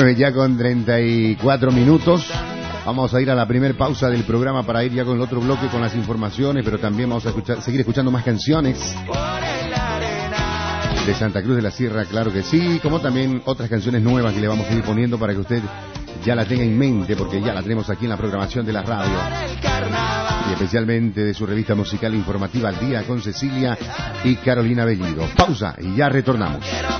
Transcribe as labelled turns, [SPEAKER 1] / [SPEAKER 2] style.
[SPEAKER 1] 9 ya con 34 minutos. Vamos a ir a la primer pausa del programa para ir ya con el otro bloque con las informaciones, pero también vamos a seguir escuchando más canciones de Santa Cruz de la Sierra, claro que sí, como también otras canciones nuevas que le vamos a ir poniendo para que usted ya la tenga en mente, porque ya la tenemos aquí en la programación de la radio. Y especialmente de su revista musical informativa Al Día con Cecilia y Carolina Bellido. Pausa y ya retornamos.